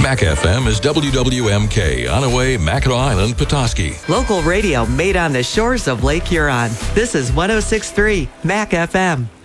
Mac FM is WWMK, Onaway, Mackinac Island, Petoskey. Local radio made on the shores of Lake Huron. This is 106.3 Mac FM.